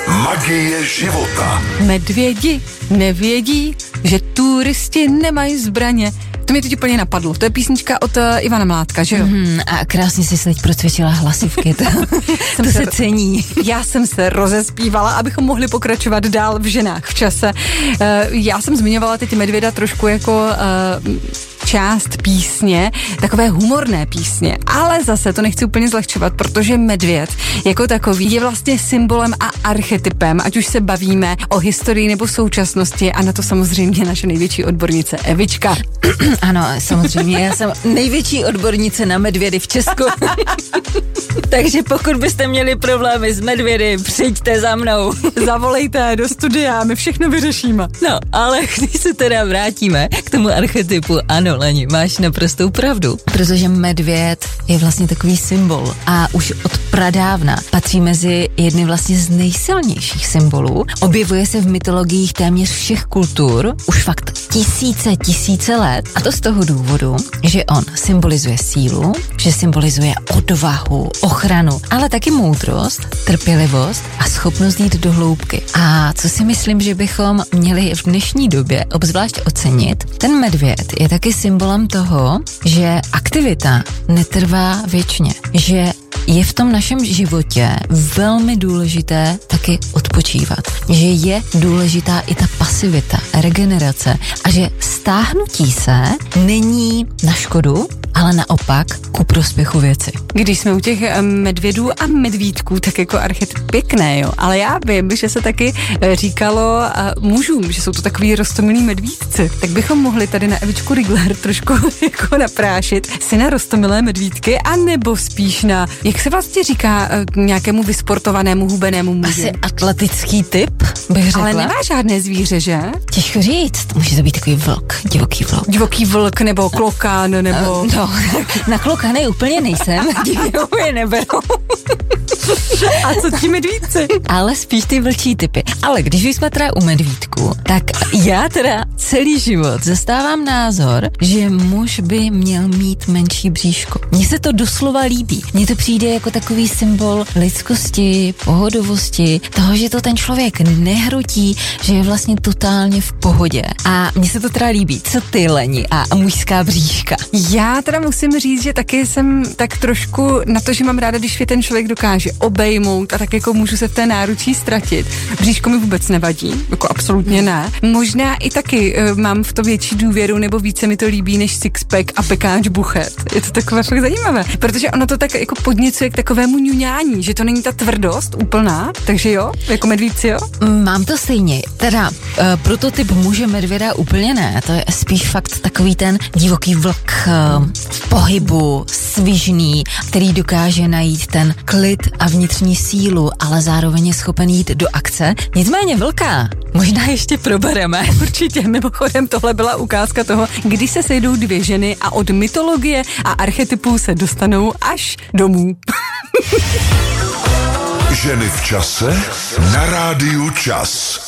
Magie života. Medvědi nevědí, že turisti nemají zbraně. To mě teď úplně napadlo. To je písnička od Ivana Mládka, že jo? A krásně si teď procvičila hlasivky. To se cení. Já jsem se rozespívala, abychom mohli pokračovat dál v ženách v čase. Já jsem zmiňovala teď medvěda trošku jako část písně, takové humorné písně, ale zase to nechci úplně zlehčovat, protože medvěd jako takový je vlastně symbolem a archetypem, ať už se bavíme o historii nebo současnosti, a na to samozřejmě naše největší odbornice Evička. Ano, samozřejmě, já jsem největší odbornice na medvědy v Česku. Takže pokud byste měli problémy s medvědy, přijďte za mnou. Zavolejte do studia, my všechno vyřešíme. No, ale když se teda vrátíme k tomu archetypu, ano, Leni, máš naprostou pravdu, protože medvěd je vlastně takový symbol a už od pradávna patří mezi jedny vlastně z nejsilnějších symbolů. Objevuje se v mytologiích téměř všech kultur, už fakt tisíce let, a to z toho důvodu, že on symbolizuje sílu, že symbolizuje odvahu, ochranu, ale taky moudrost, trpělivost a schopnost jít do hloubky. A co si myslím, že bychom měli v dnešní době obzvlášť ocenit, ten medvěd je taky symbolem toho, že aktivita netrvá věčně, že je v tom našem životě velmi důležité taky odpočívat, že je důležitá i ta pasivita, regenerace a že stáhnutí se není na škodu, ale naopak ku prospěchu věci. Když jsme u těch medvědů a medvídků, tak jako archetyp pěkné, jo. Ale já vím, že se taky říkalo mužům, že jsou to takový roztomilí medvídci. Tak bychom mohli tady na Evičku Rigler trošku jako naprášit si na roztomilé medvídky, anebo spíš na, jak se vlastně říká, nějakému vysportovanému hubenému muži. Asi atletický typ, bych řekla. Ale nemá žádné zvíře, že? Těžko říct, může to být takový vlk, divoký vlk. Divoký vlk, nebo klokán, nebo... No, na klokany úplně nejsem, divě neberu. A co ti medvídci? Ale spíš ty vlčí typy. Ale když jsme teda u medvídku, tak já teda celý život zastávám názor, že muž by měl mít menší bříško. Mně se to doslova líbí. Mně to přijde jako takový symbol lidskosti, pohodovosti, toho, že to ten člověk nehrotí, že je vlastně totálně v pohodě. A mně se to teda líbí. Co ty, Leni, a mužská bříška? Já teda musím říct, že taky jsem tak trošku na to, že mám ráda, když mě ten člověk dokáže obejmout a tak jako můžu se v té náručí ztratit. Bříško mi vůbec nevadí, jako absolutně ne. Možná i taky mám v to větší důvěru, nebo více mi to líbí než sixpack a pekáč buchet. Je to takové fakt zajímavé, protože ono to tak jako podněcuje k takovému ňuňání, že to není ta tvrdost úplná, takže jo, jako medvídci, jo? Mám to stejně, teda prototyp muže medvěda úplně ne, to je spíš fakt takový ten divoký vlk v pohybu, svižný, který dokáže najít ten klid a vnitřní sílu, ale zároveň je schopen jít do akce. Nicméně vlka možná ještě probereme. Určitě, mimochodem tohle byla ukázka toho, kdy se sejdou dvě ženy a od mytologie a archetypů se dostanou až domů. Ženy v čase na rádiu Čas.